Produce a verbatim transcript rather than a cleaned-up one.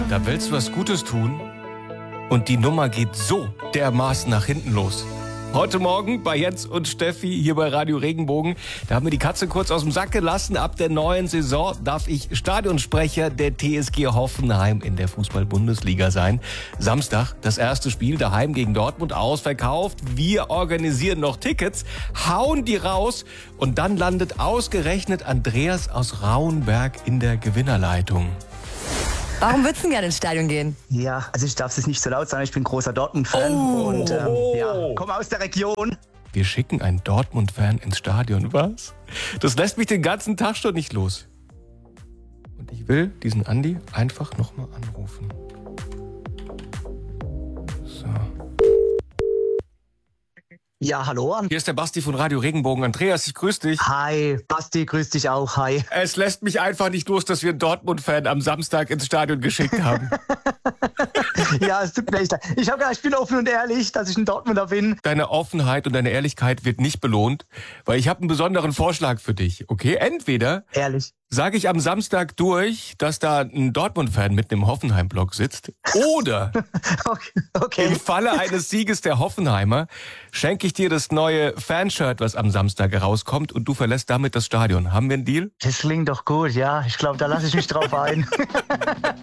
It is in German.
Da willst du was Gutes tun und die Nummer geht so dermaßen nach hinten los. Heute Morgen bei Jens und Steffi hier bei Radio Regenbogen. Da haben wir die Katze kurz aus dem Sack gelassen. Ab der neuen Saison darf ich Stadionsprecher der T S G Hoffenheim in der Fußball-Bundesliga sein. Samstag das erste Spiel daheim gegen Dortmund ausverkauft. Wir organisieren noch Tickets, hauen die raus und dann landet ausgerechnet Andreas aus Rauenberg in der Gewinnerleitung. Warum würdest du gerne ins Stadion gehen? Ja, also ich darf es nicht so laut sagen, ich bin großer Dortmund-Fan oh. und ähm, ja, komme aus der Region. Wir schicken einen Dortmund-Fan ins Stadion, was? Das lässt mich den ganzen Tag schon nicht los. Und ich will diesen Andi einfach nochmal anrufen. So. Ja, hallo. Hier ist der Basti von Radio Regenbogen. Andreas, ich grüße dich. Hi, Basti, grüß dich auch. Hi. Es lässt mich einfach nicht los, dass wir einen Dortmund-Fan am Samstag ins Stadion geschickt haben. Ja, es tut mir echt leid. Ich, hab, ich bin offen und ehrlich, dass ich ein Dortmunder bin. Deine Offenheit und deine Ehrlichkeit wird nicht belohnt, weil ich habe einen besonderen Vorschlag für dich, okay? Entweder ehrlich sage ich am Samstag durch, dass da ein Dortmund-Fan mitten im Hoffenheim-Block sitzt, oder okay, okay. im Falle eines Sieges der Hoffenheimer schenke ich dir das neue Fanshirt, was am Samstag herauskommt, und du verlässt damit das Stadion. Haben wir einen Deal? Das klingt doch gut, ja. Ich glaube, da lasse ich mich drauf ein.